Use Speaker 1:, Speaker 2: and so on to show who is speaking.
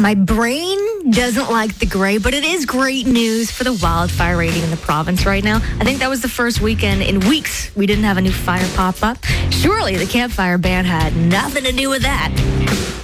Speaker 1: My brain doesn't like the gray, but it is great news for the wildfire rating in the province right now. I think that was the first weekend in weeks we didn't have a new fire pop up. Surely the campfire ban had nothing to do with that.